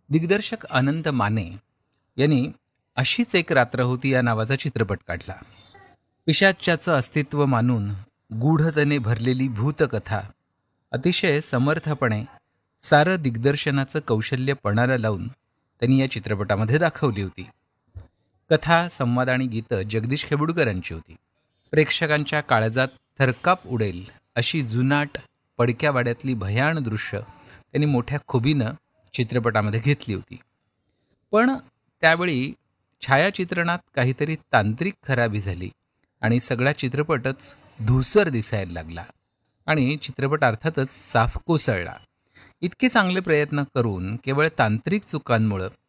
दिग्दर्शक अनंत माने यांनी अशीच एक रात्र होती या नावाचा चित्रपट काढला. पिशाच्याचं अस्तित्व मानून गूढतेने भरलेली भूतकथा अतिशय समर्थपणे सारं दिग्दर्शनाचं कौशल्य पणाला लावून त्यांनी या चित्रपटामध्ये दाखवली होती. कथा, संवाद आणि गीतं जगदीश खेबुडकरांची होती. प्रेक्षकांच्या काळजात थरकाप उडेल अशी जुनाट पडक्या वाड्यातली भयाण दृश्य त्यांनी मोठ्या खुबीनं चित्रपटामध्ये घेतली होती. पण त्यावेळी छायाचित्रणात काहीतरी तांत्रिक खराबी झाली आणि सगळा चित्रपटच धूसर दिसायला लागला आणि चित्रपट अर्थातच साफ कोसळला. इतके चांगले प्रयत्न करून केवळ तांत्रिक चुकांमुळं